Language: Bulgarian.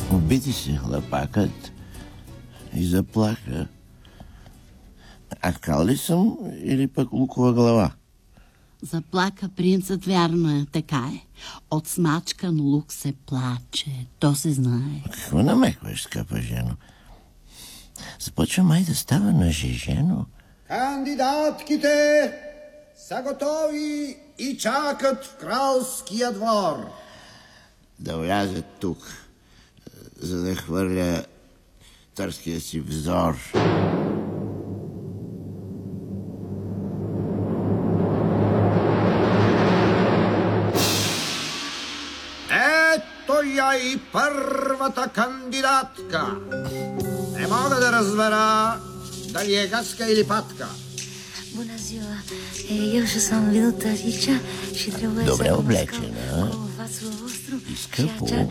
Обиди се хлапакът и заплака. А кал ли съм или пък лукова глава? Заплака принцът, вярно е, така е. От смачкан лук се плаче, то се знае. Какво намекваш, скъпа жено? Започва май да става нажежено. Кандидатките са готови и чакат в кралския двор. Да влязат тук, за да хвърля търския си взор. Ето я и първата кандидатка. Не мога да разбера дали е гаска или патка. Bună ziua, eu și sunt Linută Ricea și trebuie Добре să облечена cu ovațul vostru и скъпо.